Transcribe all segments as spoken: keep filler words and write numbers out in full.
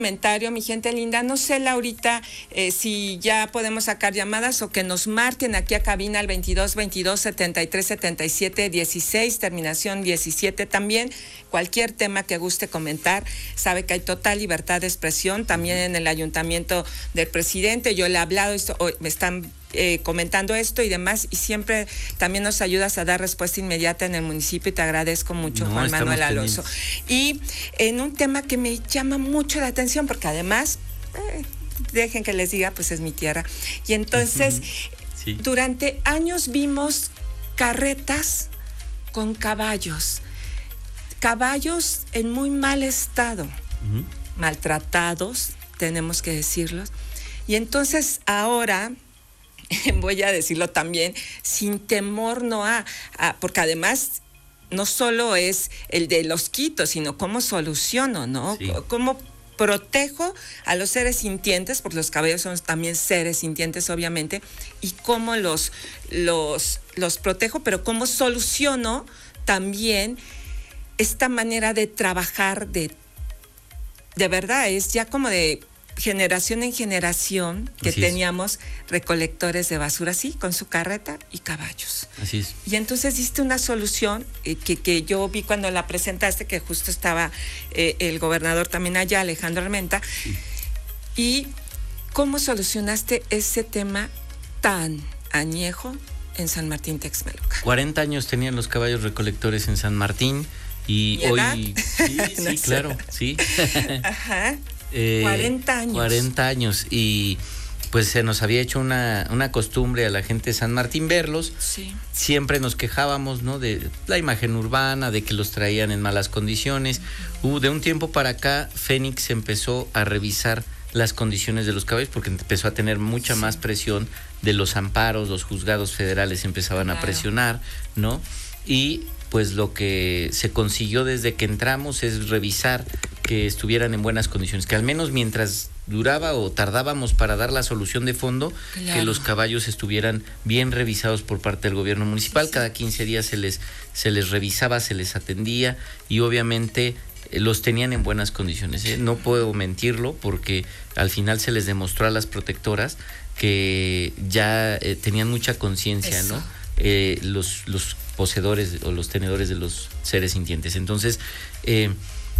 Comentario, mi gente linda, no sé, Laurita, eh, si ya podemos sacar llamadas o que nos marquen aquí a cabina al veintidós veintidós setenta y tres setenta y siete dieciséis, terminación diecisiete también. Cualquier tema que guste comentar, sabe que hay total libertad de expresión, también en el ayuntamiento del presidente. Yo le he hablado, esto, me están eh, comentando esto y demás, y siempre también nos ayudas a dar respuesta inmediata en el municipio, y te agradezco mucho, no, Juan Manuel Alonso. Y en un tema que me llama mucho la atención, porque además, eh, dejen que les diga, pues es mi tierra. Y entonces, uh-huh. sí. durante años vimos carretas con caballos. Caballos en muy mal estado, uh-huh. maltratados, tenemos que decirlo. Y entonces ahora, voy a decirlo también, sin temor no a, a, porque además no solo es el de los quitos, sino cómo soluciono, ¿no? Sí. Cómo protejo a los seres sintientes, porque los caballos son también seres sintientes, obviamente, y cómo los, los, los protejo, pero cómo soluciono también esta manera de trabajar, de, de verdad, es ya como de generación en generación que Así teníamos es. recolectores de basura, sí, con su carreta y caballos. Así es. Y entonces diste una solución eh, que, que yo vi cuando la presentaste, que justo estaba eh, el gobernador también allá, Alejandro Armenta. Sí. Y cómo solucionaste ese tema tan añejo en San Martín Texmelucan. cuarenta años tenían los caballos recolectores en San Martín. Y hoy, sí, sí, no claro, sí. Ajá, eh, cuarenta años. cuarenta años, y pues se nos había hecho una, una costumbre a la gente de San Martín verlos. Sí. Siempre nos quejábamos, ¿no? De la imagen urbana, de que los traían en malas condiciones. Uh, de un tiempo para acá, Fénix empezó a revisar las condiciones de los caballos, porque empezó a tener mucha sí. más presión de los amparos, los juzgados federales empezaban claro. a presionar, ¿no? Y pues lo que se consiguió desde que entramos es revisar que estuvieran en buenas condiciones, que al menos mientras duraba o tardábamos para dar la solución de fondo, claro. que los caballos estuvieran bien revisados por parte del gobierno municipal. Sí. Cada quince días se les, se les revisaba, se les atendía, y obviamente eh, los tenían en buenas condiciones, ¿eh? No puedo mentirlo, porque al final se les demostró a las protectoras que ya eh, tenían mucha conciencia, ¿no? Eh, los, los poseedores o los tenedores de los seres sintientes. Entonces, eh,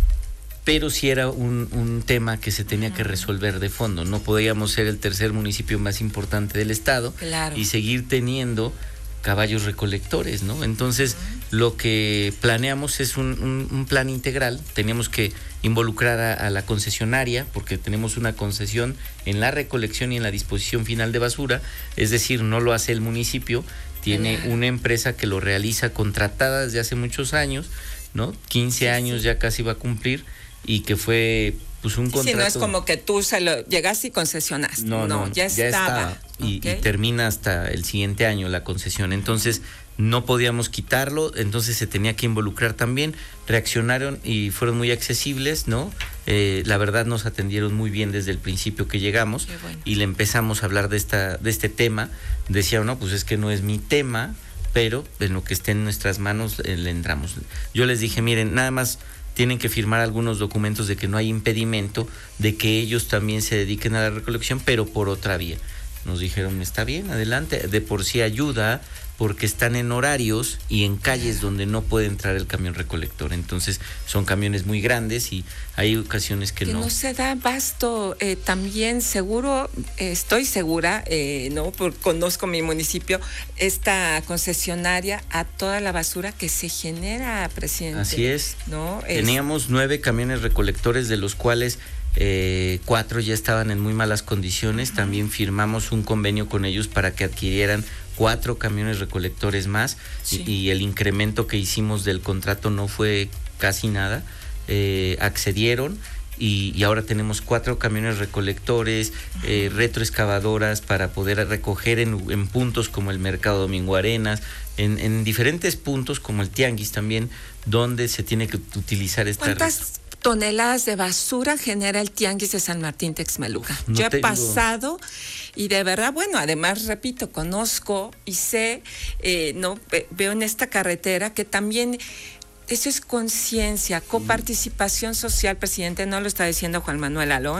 pero sí era un, un tema que se tenía que resolver de fondo. No podíamos ser el tercer municipio más importante del estado, claro. y seguir teniendo caballos recolectores, ¿no? Entonces, uh-huh. lo que planeamos es un, un, un plan integral. Teníamos que involucrar a, a la concesionaria, porque tenemos una concesión en la recolección y en la disposición final de basura, es decir, no lo hace el municipio, tiene uh-huh. una empresa que lo realiza, contratada desde hace muchos años, ¿no? quince sí, años sí. ya casi va a cumplir, y que fue pues un contrato. Sí, no es como que tú se lo llegaste y concesionaste. No, no, no ya, ya estaba. estaba. Y, okay. y termina hasta el siguiente año la concesión. Entonces, no podíamos quitarlo, entonces se tenía que involucrar también. Reaccionaron y fueron muy accesibles, ¿no? Eh, la verdad, nos atendieron muy bien desde el principio que llegamos. Bueno. Y le empezamos a hablar de esta, de este tema. Decía, no, pues es que no es mi tema, pero en lo que esté en nuestras manos eh, le entramos. Yo les dije, miren, nada más tienen que firmar algunos documentos de que no hay impedimento de que ellos también se dediquen a la recolección, pero por otra vía. Nos dijeron, está bien, adelante, de por sí ayuda, porque están en horarios y en calles donde no puede entrar el camión recolector. Entonces, son camiones muy grandes y hay ocasiones que, que no. no se da abasto. Eh, también seguro, eh, estoy segura, eh, no, por, conozco mi municipio, esta concesionaria a toda la basura que se genera, presidente. Así es. ¿No? Teníamos es... nueve camiones recolectores, de los cuales eh, cuatro ya estaban en muy malas condiciones. Uh-huh. También firmamos un convenio con ellos para que adquirieran cuatro camiones recolectores más, sí. y, y el incremento que hicimos del contrato no fue casi nada. Eh, accedieron y, y ahora tenemos cuatro camiones recolectores, uh-huh. eh, retroexcavadoras para poder recoger en, en puntos como el Mercado Domingo Arenas, en, en diferentes puntos como el Tianguis también, donde se tiene que utilizar esta... ¿Cuántas toneladas de basura genera el Tianguis de San Martín Texmelucan? No Yo he tengo... pasado y de verdad, bueno, además, repito, conozco y sé, eh, no veo en esta carretera que también eso es conciencia, coparticipación social, presidente, no lo está diciendo Juan Manuel Alón.